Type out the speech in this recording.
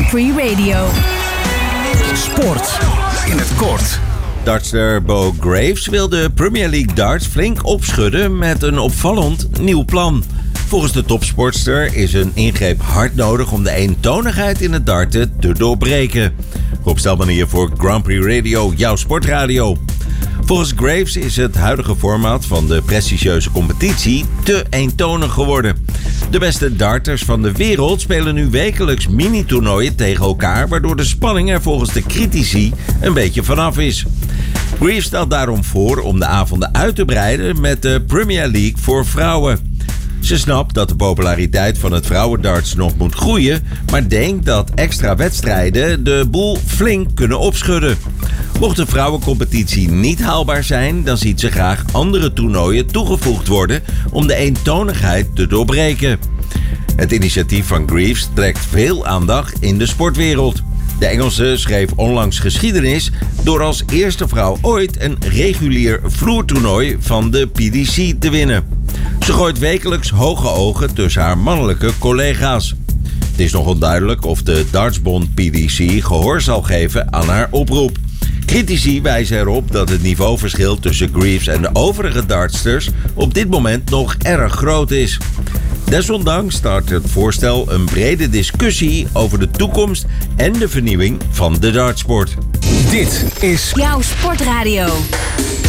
Free Radio. Sport in het kort. Dartster Bo Graves wil de Premier League darts flink opschudden met een opvallend nieuw plan. Volgens de topsportster is een ingreep hard nodig om de eentonigheid in het darten te doorbreken. Rob Stelman hier voor Grand Prix Radio, jouw sportradio. Volgens Graves is het huidige format van de prestigieuze competitie te eentonig geworden. De beste darters van de wereld spelen nu wekelijks mini-toernooien tegen elkaar, waardoor de spanning er volgens de critici een beetje vanaf is. Graves stelt daarom voor om de avonden uit te breiden met de Premier League voor vrouwen. Ze snapt dat de populariteit van het vrouwendarts nog moet groeien, maar denkt dat extra wedstrijden de boel flink kunnen opschudden. Mocht de vrouwencompetitie niet haalbaar zijn, dan ziet ze graag andere toernooien toegevoegd worden om de eentonigheid te doorbreken. Het initiatief van Graves trekt veel aandacht in de sportwereld. De Engelse schreef onlangs geschiedenis door als eerste vrouw ooit een regulier vloertoernooi van de PDC te winnen. Ze gooit wekelijks hoge ogen tussen haar mannelijke collega's. Het is nog onduidelijk of de dartsbond PDC gehoor zal geven aan haar oproep. Critici wijzen erop dat het niveauverschil tussen Graves en de overige dartsters op dit moment nog erg groot is. Desondanks start het voorstel een brede discussie over de toekomst en de vernieuwing van de dartsport. Dit is Jouw sportradio.